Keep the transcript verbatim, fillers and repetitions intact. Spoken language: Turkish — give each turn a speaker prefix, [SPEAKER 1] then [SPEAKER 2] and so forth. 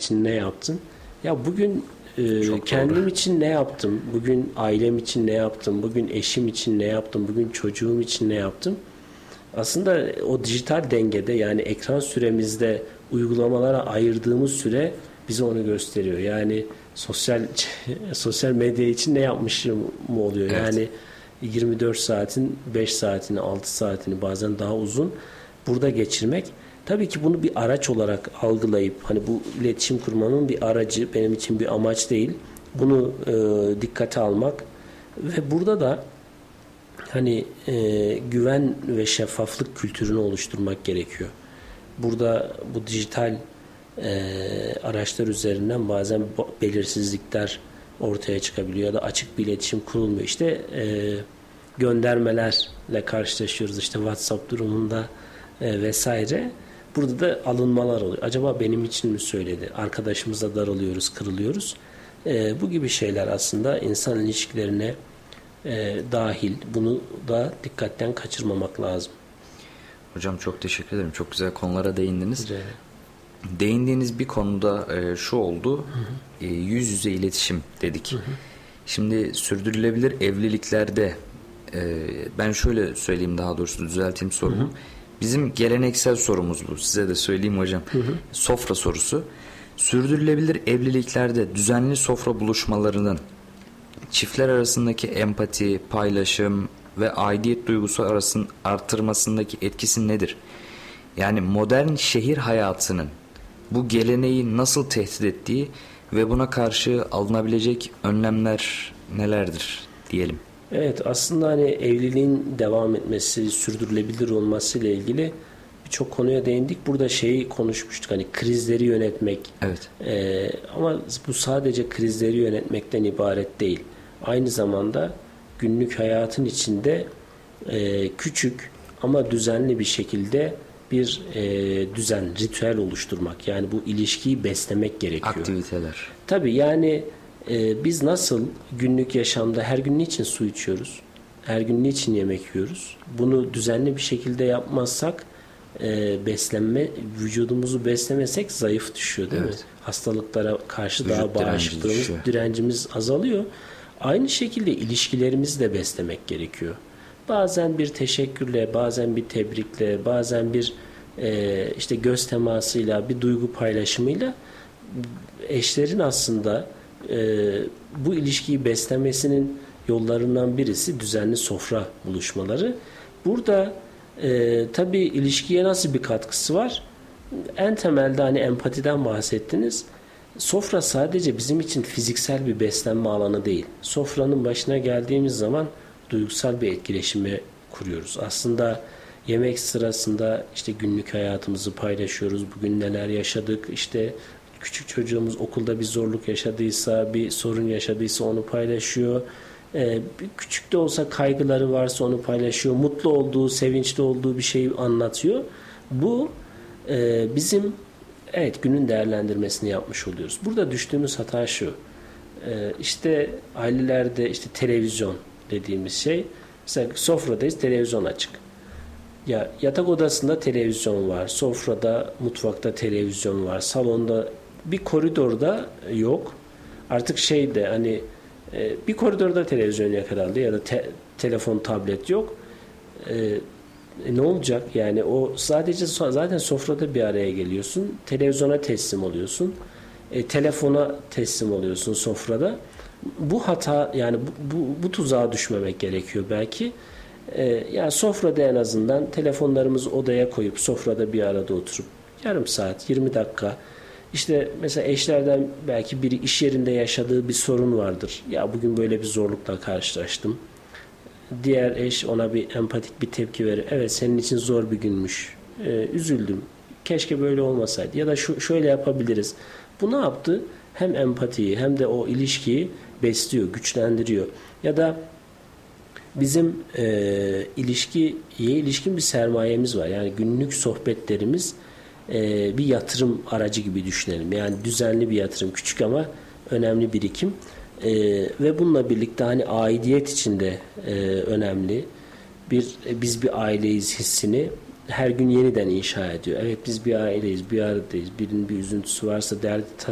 [SPEAKER 1] için ne yaptın? Ya bugün e, kendim için ne yaptım? Bugün ailem için ne yaptım? Bugün eşim için ne yaptım? Bugün çocuğum için ne yaptım? Aslında o dijital dengede, yani ekran süremizde uygulamalara ayırdığımız süre bize onu gösteriyor. Yani sosyal sosyal medya için ne yapmışım mı oluyor?
[SPEAKER 2] Evet.
[SPEAKER 1] Yani yirmi dört saatin beş saatini, altı saatini, bazen daha uzun burada geçirmek. Tabii ki bunu bir araç olarak algılayıp, hani bu iletişim kurmanın bir aracı, benim için bir amaç değil. Bunu e, dikkate almak ve burada da hani e, güven ve şeffaflık kültürünü oluşturmak gerekiyor. Burada bu dijital e, araçlar üzerinden bazen belirsizlikler ortaya çıkabiliyor ya da açık bir iletişim kurulmuyor. İşte e, göndermelerle karşılaşıyoruz, işte WhatsApp durumunda e, vesaire. Burada da alınmalar oluyor. Acaba benim için mi söyledi? Arkadaşımıza daralıyoruz, kırılıyoruz. E, bu gibi şeyler aslında insan ilişkilerine e, dahil. Bunu da dikkatten kaçırmamak lazım.
[SPEAKER 2] Hocam çok teşekkür ederim. Çok güzel konulara değindiniz.
[SPEAKER 1] Güzel.
[SPEAKER 2] Değindiğiniz bir konuda e, şu oldu. Hı hı. E, yüz yüze iletişim dedik. Hı hı. Şimdi sürdürülebilir evliliklerde e, ben şöyle söyleyeyim, daha doğrusu düzelteyim sorumu. Hı hı. Bizim geleneksel sorumuz bu. Size de söyleyeyim hocam. Hı hı. Sofra sorusu. Sürdürülebilir evliliklerde düzenli sofra buluşmalarının çiftler arasındaki empati, paylaşım ve aidiyet duygusu arasının artırmasındaki etkisi nedir? Yani modern şehir hayatının bu geleneği nasıl tehdit ettiği ve buna karşı alınabilecek önlemler nelerdir diyelim.
[SPEAKER 1] Evet, aslında hani evliliğin devam etmesi, sürdürülebilir olması ile ilgili birçok konuya değindik. Burada şeyi konuşmuştuk, hani krizleri yönetmek.
[SPEAKER 2] Evet.
[SPEAKER 1] Ee, ama bu sadece krizleri yönetmekten ibaret değil. Aynı zamanda günlük hayatın içinde e, küçük ama düzenli bir şekilde bir e, düzen, ritüel oluşturmak. Yani bu ilişkiyi beslemek gerekiyor.
[SPEAKER 2] Aktiviteler.
[SPEAKER 1] Tabii yani e, biz nasıl günlük yaşamda her gün niçin su içiyoruz? Her gün niçin yemek yiyoruz? Bunu düzenli bir şekilde yapmazsak, e, beslenme, vücudumuzu beslemesek zayıf düşüyor, değil evet. mi? Hastalıklara karşı
[SPEAKER 2] Vücut
[SPEAKER 1] daha bağışıklığımız, direncimiz azalıyor. Aynı şekilde ilişkilerimizi de beslemek gerekiyor. Bazen bir teşekkürle, bazen bir tebrikle, bazen bir e, işte göz temasıyla, bir duygu paylaşımıyla eşlerin aslında e, bu ilişkiyi beslemesinin yollarından birisi düzenli sofra buluşmaları. Burada e, tabii ilişkiye nasıl bir katkısı var? En temelde hani empatiden bahsettiniz. Sofra sadece bizim için fiziksel bir beslenme alanı değil. Sofranın başına geldiğimiz zaman duygusal bir etkileşimi kuruyoruz. Aslında yemek sırasında işte günlük hayatımızı paylaşıyoruz. Bugün neler yaşadık? İşte küçük çocuğumuz okulda bir zorluk yaşadıysa, bir sorun yaşadıysa onu paylaşıyor. Ee, küçük de olsa kaygıları varsa onu paylaşıyor. Mutlu olduğu, sevinçli olduğu bir şeyi anlatıyor. Bu e, bizim evet günün değerlendirmesini yapmış oluyoruz. Burada düştüğümüz hata şu. Ee, işte ailelerde işte televizyon dediğimiz şey. Mesela sofradayız, televizyon açık. Ya yatak odasında televizyon var, sofrada, mutfakta televizyon var, salonda, bir koridorda yok. Artık şey de hani e, bir koridorda televizyon yakalandı ya da te, telefon, tablet yok. E, e, ne olacak? Yani o sadece zaten sofrada bir araya geliyorsun, televizyona teslim oluyorsun, e, telefona teslim oluyorsun sofrada. Bu hata, yani bu, bu, bu tuzağa düşmemek gerekiyor belki. Ee, yani sofrada en azından telefonlarımızı odaya koyup sofrada bir arada oturup yarım saat, yirmi dakika, işte mesela eşlerden belki biri iş yerinde yaşadığı bir sorun vardır. Ya bugün böyle bir zorlukla karşılaştım. Diğer eş ona bir empatik bir tepki verir. Evet, senin için zor bir günmüş. Ee, üzüldüm. Keşke böyle olmasaydı. Ya da şu şöyle yapabiliriz. Bu ne yaptı? Hem empatiyi hem de o ilişkiyi besliyor, güçlendiriyor. Ya da bizim e, ilişkiye ilişkin bir sermayemiz var. Yani günlük sohbetlerimiz e, bir yatırım aracı gibi düşünelim. Yani düzenli bir yatırım, küçük ama önemli birikim. E, ve bununla birlikte hani aidiyet içinde e, önemli. Bir biz bir aileyiz hissini her gün yeniden inşa ediyor. Evet, biz bir aileyiz, bir aradayız. Birinin bir üzüntüsü varsa, derdi